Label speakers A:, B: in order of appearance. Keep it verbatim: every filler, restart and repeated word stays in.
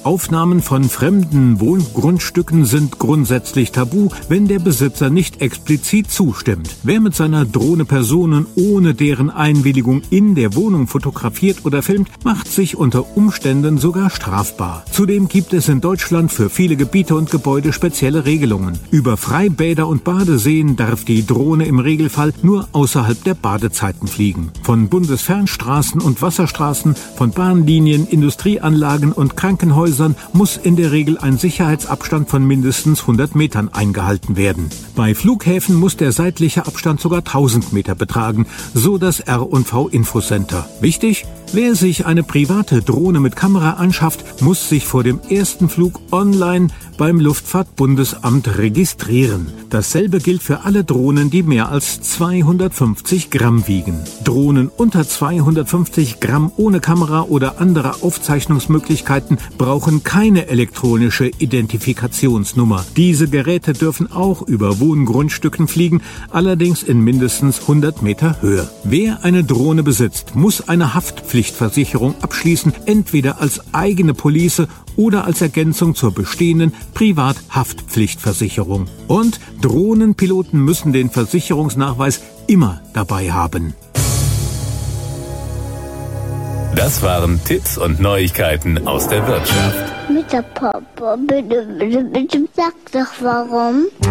A: Aufnahmen von fremden Wohngrundstücken sind grundsätzlich tabu, wenn der Besitzer nicht explizit zustimmt. Wer mit seiner Drohne Personen ohne deren Einwilligung in der Wohnung fotografiert oder filmt, macht sich unter Umständen sogar strafbar. Zudem gibt es in Deutschland für viele Gebiete und Gebäude spezielle Regelungen. Über Freibäder und Badeseen darf die Drohne im Regelfall nur außerhalb der Badezeiten fliegen. Von Bundesfernstraßen und Wasserstraßen, von Bahnlinien, Industrieanlagen und Krankenhäusern muss in der Regel ein Sicherheitsabstand von mindestens hundert Metern eingehalten werden. Bei Flughäfen muss der seitliche Abstand sogar tausend Meter betragen, so das R und V Infocenter. Wichtig: Wer sich eine private Drohne mit Kamera anschafft, muss sich vor dem ersten Flug online beim Luftfahrtbundesamt registrieren. Dasselbe gilt für alle Drohnen, die mehr als zweihundertfünfzig Gramm wiegen. Drohnen unter zweihundertfünfzig Gramm ohne Kamera oder andere Aufzeichnungsmöglichkeiten brauchen keine elektronische Identifikationsnummer. Diese Geräte dürfen auch über Wohngrundstücken fliegen, allerdings in mindestens hundert Meter Höhe. Wer eine Drohne besitzt, muss eine Haftpflichtversicherung abschließen, entweder als eigene Police oder als Ergänzung zur bestehenden Privathaftpflichtversicherung. Und Drohnenpiloten müssen den Versicherungsnachweis immer dabei haben.
B: Das waren Tipps und Neuigkeiten aus der Wirtschaft.
C: Mit der Papa, bitte, bitte, bitte, sag doch warum.